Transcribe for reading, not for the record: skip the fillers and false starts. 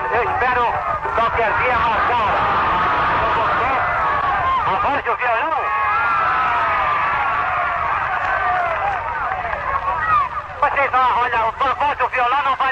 Eu espero qualquer dia marcar com você a voz do violão. Vocês vão, olha, a voz do violão não vai